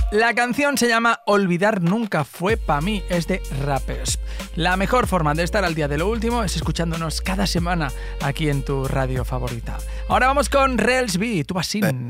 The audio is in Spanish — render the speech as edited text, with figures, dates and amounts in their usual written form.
La canción se llama Olvidar nunca fue pa' mí, es de Rappers. La mejor forma de estar al día de lo último es escuchándonos cada semana aquí en tu radio favorita. Ahora vamos con Rels B, Tu Bassin.